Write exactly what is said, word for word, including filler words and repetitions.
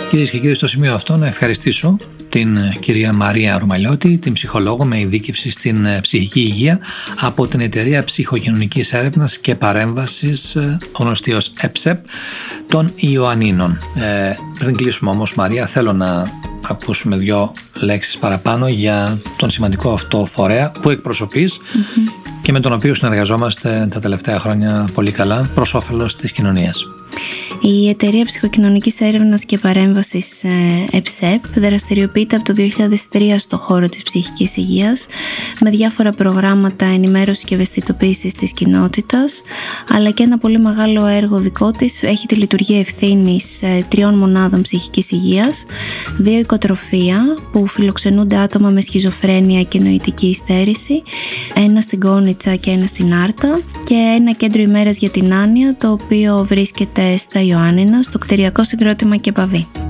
Κυρίες και κύριοι, στο σημείο αυτό να ευχαριστήσω την κυρία Μαρία Ρωμαλιώτη, την ψυχολόγο με ειδίκευση στην ψυχική υγεία από την Εταιρεία Ψυχοκοινωνικής Έρευνας και Παρέμβασης, γνωστή ως ΕΠΣΕΠ, των Ιωαννίνων. Ε, πριν κλείσουμε όμως, Μαρία, θέλω να ακούσουμε δύο λέξεις παραπάνω για τον σημαντικό αυτό φορέα που εκπροσωπείς mm-hmm. και με τον οποίο συνεργαζόμαστε τα τελευταία χρόνια πολύ καλά προς όφελος της κοινωνίας. Η Εταιρεία Ψυχοκοινωνικής Έρευνας και Παρέμβασης ΕΠΣΕΠ δραστηριοποιείται από το δύο χιλιάδες τρία στο χώρο της ψυχικής υγείας με διάφορα προγράμματα ενημέρωσης και ευαισθητοποίησης της κοινότητας, αλλά και ένα πολύ μεγάλο έργο δικό της. Έχει τη λειτουργία ευθύνης τριών μονάδων ψυχικής υγείας, δύο οικοτροφία που φιλοξενούνται άτομα με σχιζοφρένεια και νοητική υστέρηση, ένα στην Κόνιτσα και ένα στην Άρτα, και ένα κέντρο ημέρας για την άνοια, το οποίο βρίσκεται στα Ιωάννινα, στο κτηριακό συγκρότημα Κεπαβή.